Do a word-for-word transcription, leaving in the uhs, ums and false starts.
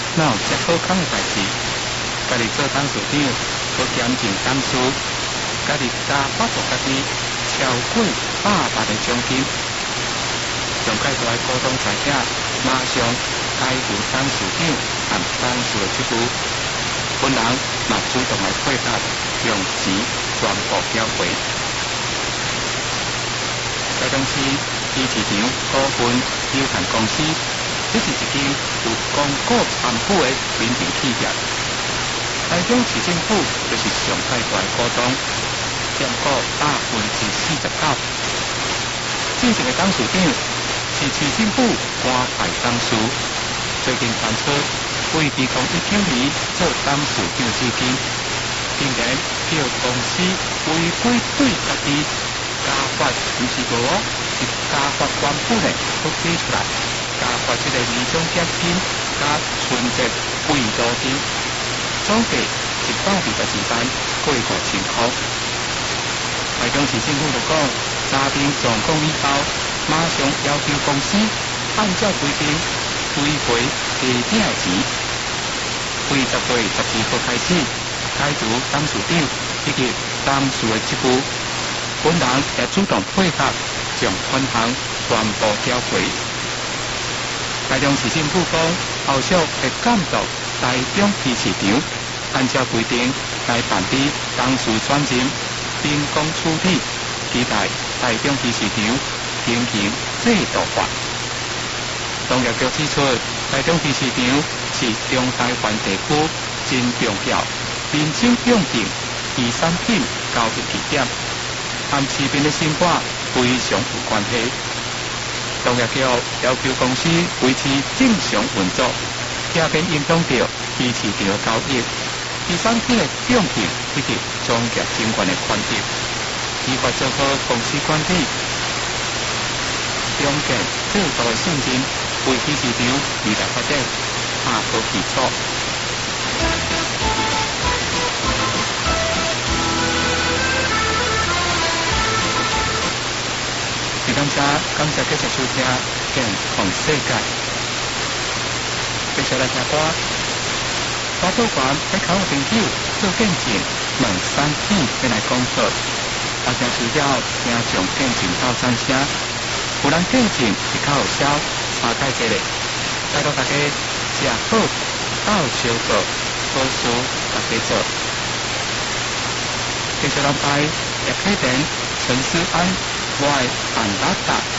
哪有遮好康的代志？家己做董事长，要严正董事，家己加发布家己超过百万的奖金。上届大股东在者马上开除董事长和董事的职务，本人嘛主动来配合，将钱全部缴回。台中市机市场股份有限公司，这是一间有公股参股的民营企业。台中市政府就是上届大股东，占股百分之四十九。正式的董事长是市政府官派董事，最近传出为二零一九年做董事长之间，竟然叫公司违规对家己加发，不是无哦，是加发原本的都给出来，加发这个二种奖金加存折贿赂金，总计一百二十二万过五千块。台中市政府就讲，查明状况以后，马上要求公司按照规定追回加点的钱。为十月十二号开始开除董事长以及董事的职务，本人也主动配合，将款项全部缴回。台中市政府讲，后续会监督台中批市场，按照规定来办理董事选任，并公处理，期待台中批市场经营制度化。农业局指出，台中批市场是中台湾地区真重要、民生用品、农产品交易地点，和市民的生活非常有关系。农业局要求公司维持正常运作，避免影响到批市场的交易、农产品的用品以及农业相关的权益，依法做好公司管理，重建制度的信任，为批市场未来发展打好基础。感谢感谢继续收听《健康世界》，接下来听歌。花都馆喺考朋友做见证，问三子要来讲课，大家需要听上见证到三声，有人见证是较有效，差太济咧。带到大家食好，到小做，好事大家做。继续安排叶启田、陈思安、我的安达达。